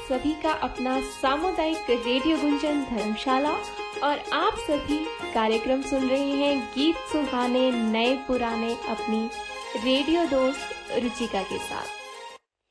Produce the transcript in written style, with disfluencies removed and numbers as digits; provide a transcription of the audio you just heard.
सभी का अपना सामुदायिक रेडियो गुंजन धर्मशाला और आप सभी कार्यक्रम सुन रहे हैं गीत सुहाने नए पुराने अपनी रेडियो दोस्त रुचिका के साथ।